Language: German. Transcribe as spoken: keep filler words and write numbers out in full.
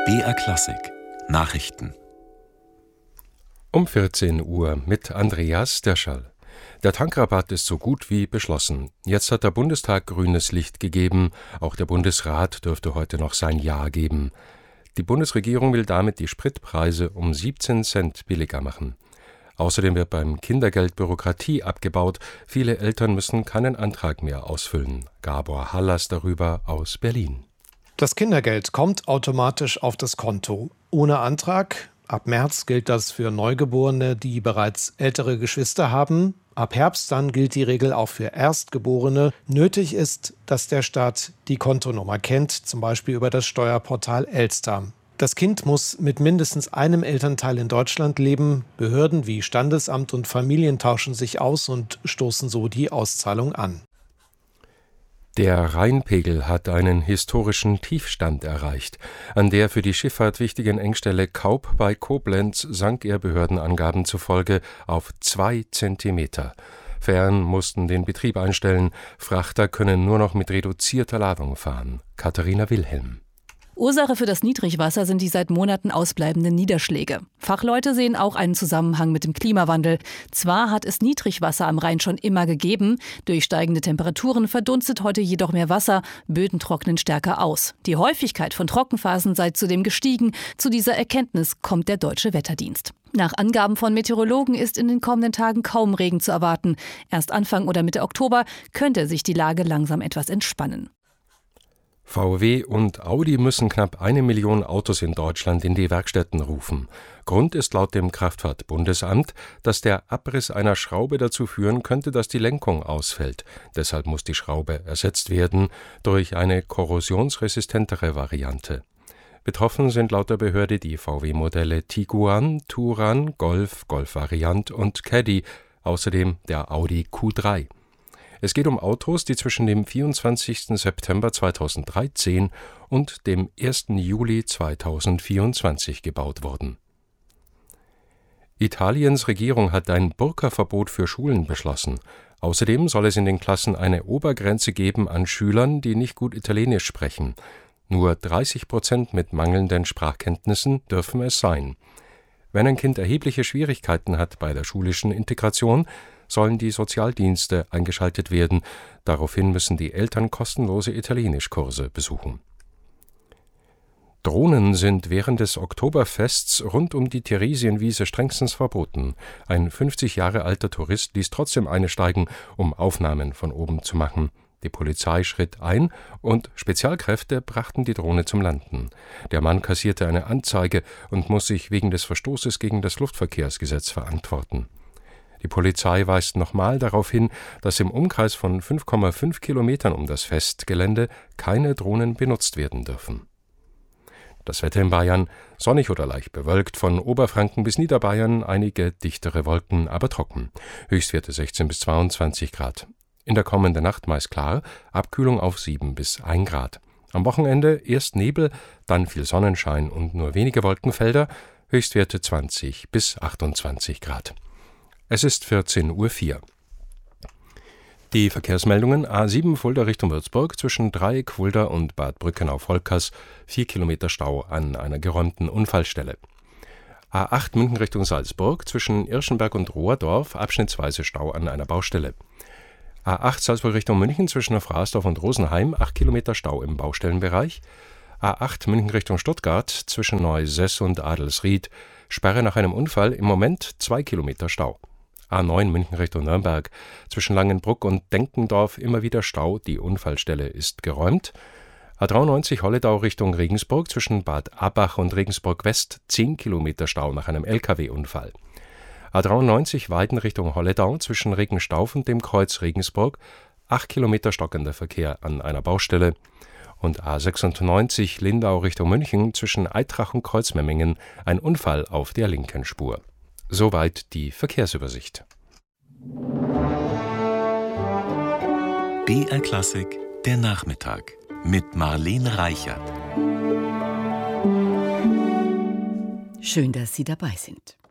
B R Klassik Nachrichten um vierzehn Uhr mit Andreas Derschall. Der Tankrabatt ist so gut wie beschlossen. Jetzt hat der Bundestag grünes Licht gegeben. Auch der Bundesrat dürfte heute noch sein Ja geben. Die Bundesregierung will damit die Spritpreise um siebzehn Cent billiger machen. Außerdem wird beim Kindergeld Bürokratie abgebaut. Viele Eltern müssen keinen Antrag mehr ausfüllen. Gabor Hallas darüber aus Berlin. Das Kindergeld kommt automatisch auf das Konto. Ohne Antrag. Ab März gilt das für Neugeborene, die bereits ältere Geschwister haben. Ab Herbst dann gilt die Regel auch für Erstgeborene. Nötig ist, dass der Staat die Kontonummer kennt, zum Beispiel über das Steuerportal Elster. Das Kind muss mit mindestens einem Elternteil in Deutschland leben. Behörden wie Standesamt und Familien tauschen sich aus und stoßen so die Auszahlung an. Der Rheinpegel hat einen historischen Tiefstand erreicht. An der für die Schifffahrt wichtigen Engstelle Kaup bei Koblenz sank er Behördenangaben zufolge auf zwei Zentimeter. Fähren mussten den Betrieb einstellen. Frachter können nur noch mit reduzierter Ladung fahren. Katharina Wilhelm. Ursache für das Niedrigwasser sind die seit Monaten ausbleibenden Niederschläge. Fachleute sehen auch einen Zusammenhang mit dem Klimawandel. Zwar hat es Niedrigwasser am Rhein schon immer gegeben, durch steigende Temperaturen verdunstet heute jedoch mehr Wasser, Böden trocknen stärker aus. Die Häufigkeit von Trockenphasen sei zudem gestiegen. Zu dieser Erkenntnis kommt der Deutsche Wetterdienst. Nach Angaben von Meteorologen ist in den kommenden Tagen kaum Regen zu erwarten. Erst Anfang oder Mitte Oktober könnte sich die Lage langsam etwas entspannen. V W und Audi müssen knapp eine Million Autos in Deutschland in die Werkstätten rufen. Grund ist laut dem Kraftfahrtbundesamt, dass der Abriss einer Schraube dazu führen könnte, dass die Lenkung ausfällt. Deshalb muss die Schraube ersetzt werden durch eine korrosionsresistentere Variante. Betroffen sind laut der Behörde die V W-Modelle Tiguan, Touran, Golf, Golf-Variant und Caddy, außerdem der Audi Q drei. Es geht um Autos, die zwischen dem vierundzwanzigsten September zweitausenddreizehn und dem ersten Juli zweitausendvierundzwanzig gebaut wurden. Italiens Regierung hat ein Burka-Verbot für Schulen beschlossen. Außerdem soll es in den Klassen eine Obergrenze geben an Schülern, die nicht gut Italienisch sprechen. Nur dreißig Prozent mit mangelnden Sprachkenntnissen dürfen es sein. Wenn ein Kind erhebliche Schwierigkeiten hat bei der schulischen Integration, sollen die Sozialdienste eingeschaltet werden. Daraufhin müssen die Eltern kostenlose Italienischkurse besuchen. Drohnen sind während des Oktoberfests rund um die Theresienwiese strengstens verboten. Ein fünfzig Jahre alter Tourist ließ trotzdem eine steigen, um Aufnahmen von oben zu machen. Die Polizei schritt ein und Spezialkräfte brachten die Drohne zum Landen. Der Mann kassierte eine Anzeige und muss sich wegen des Verstoßes gegen das Luftverkehrsgesetz verantworten. Die Polizei weist nochmal darauf hin, dass im Umkreis von fünf Komma fünf Kilometern um das Festgelände keine Drohnen benutzt werden dürfen. Das Wetter in Bayern: sonnig oder leicht bewölkt, von Oberfranken bis Niederbayern einige dichtere Wolken, aber trocken. Höchstwerte sechzehn bis zweiundzwanzig Grad. In der kommenden Nacht meist klar, Abkühlung auf sieben bis ein Grad. Am Wochenende erst Nebel, dann viel Sonnenschein und nur wenige Wolkenfelder, Höchstwerte zwanzig bis achtundzwanzig Grad. Es ist vierzehn Uhr vier. Die Verkehrsmeldungen: A sieben Fulda Richtung Würzburg zwischen Dreieck, Fulda und Bad Brückenau-Volkers, vier Kilometer Stau an einer geräumten Unfallstelle. A acht München Richtung Salzburg zwischen Irschenberg und Rohrdorf, abschnittsweise Stau an einer Baustelle. A acht Salzburg Richtung München zwischen Fraßdorf und Rosenheim, acht Kilometer Stau im Baustellenbereich. A acht München Richtung Stuttgart zwischen Neusess und Adelsried, Sperre nach einem Unfall, im Moment zwei Kilometer Stau. A neun München Richtung Nürnberg zwischen Langenbruck und Denkendorf immer wieder Stau, die Unfallstelle ist geräumt. A dreiundneunzig Holledau Richtung Regensburg zwischen Bad Abbach und Regensburg West, zehn Kilometer Stau nach einem L K W-Unfall. A dreiundneunzig Weiden Richtung Holledau zwischen Regenstauf und dem Kreuz Regensburg, acht Kilometer stockender Verkehr an einer Baustelle. Und A sechsundneunzig Lindau Richtung München zwischen Eitrach und Kreuzmemmingen, ein Unfall auf der linken Spur. Soweit die Verkehrsübersicht. B R Klassik, der Nachmittag mit Marlene Reichert. Schön, dass Sie dabei sind.